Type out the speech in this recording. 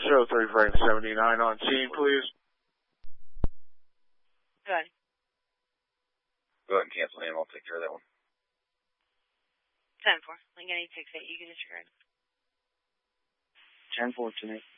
Show 3 Frank 79 on scene, please. Go ahead. Go ahead and cancel him. I'll take care of that one. 10-4. Link 868. You can disregard. 10-4 tonight.